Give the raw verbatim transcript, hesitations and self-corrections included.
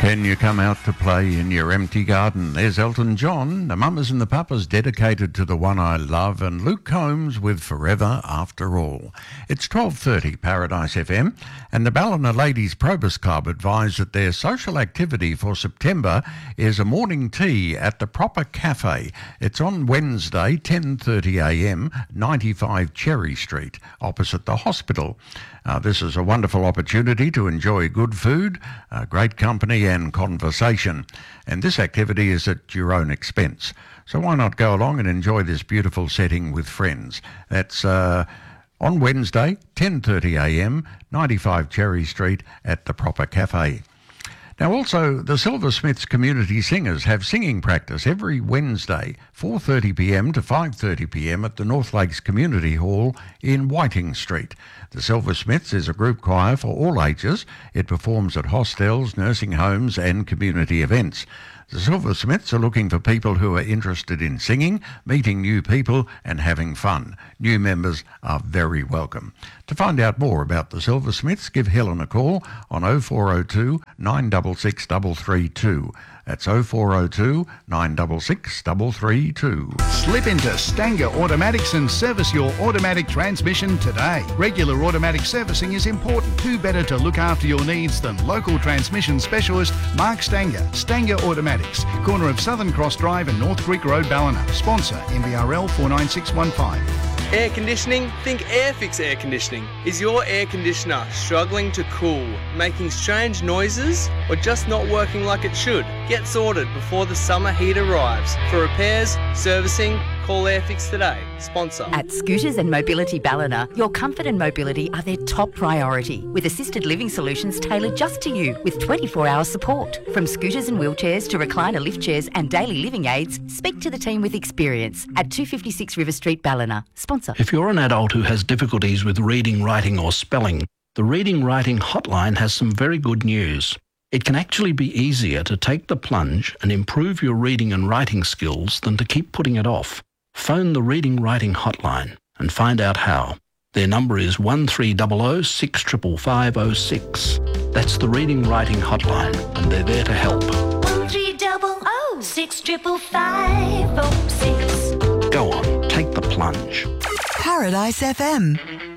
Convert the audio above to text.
Can you come out to play in your empty garden? There's Elton John, the Mamas and the Papas dedicated to the one I love, and Luke Combs with Forever After All. It's twelve thirty Paradise F M, and the Ballina Ladies Probus Club advise that their social activity for September is a morning tea at the Proper Cafe. It's on Wednesday, ten thirty a m, ninety-five Cherry Street, opposite the hospital. Uh, this is a wonderful opportunity to enjoy good food, uh, great company and conversation. And this activity is at your own expense. So why not go along and enjoy this beautiful setting with friends? That's uh, on Wednesday, ten thirty a m, ninety-five Cherry Street at the Proper Cafe. Now also, the Silversmiths Community Singers have singing practice every Wednesday, four thirty p m to five thirty p m at the North Lakes Community Hall in Whiting Street. The Silversmiths is a group choir for all ages. It performs at hostels, nursing homes and community events. The Silversmiths are looking for people who are interested in singing, meeting new people and having fun. New members are very welcome. To find out more about the Silversmiths, give Helen a call on oh four oh two, nine six six, three three two. That's oh four oh two, nine six six, three three two. Slip into Stanger Automatics and service your automatic transmission today. Regular automatic servicing is important. Who better to look after your needs than local transmission specialist Mark Stanger. Stanger Automatics, corner of Southern Cross Drive and North Creek Road, Ballina. Sponsor M B R L four nine six one five. Air conditioning? Think Airfix Air Conditioning. Is your air conditioner struggling to cool, making strange noises, or just not working like it should? Get sorted before the summer heat arrives. For repairs, servicing, call Airfix today. Sponsor. At Scooters and Mobility Ballina, your comfort and mobility are their top priority, with assisted living solutions tailored just to you with twenty-four hour support. From scooters and wheelchairs to recliner lift chairs and daily living aids, speak to the team with experience at two fifty-six River Street, Ballina. Sponsor. If you're an adult who has difficulties with reading, writing or spelling, the Reading Writing Hotline has some very good news. It can actually be easier to take the plunge and improve your reading and writing skills than to keep putting it off. Phone the Reading Writing Hotline and find out how. Their number is one three zero zero, six five five zero six. That's the Reading Writing Hotline, and they're there to help. one three zero zero, six five five zero six. Go on, take the plunge. Paradise F M.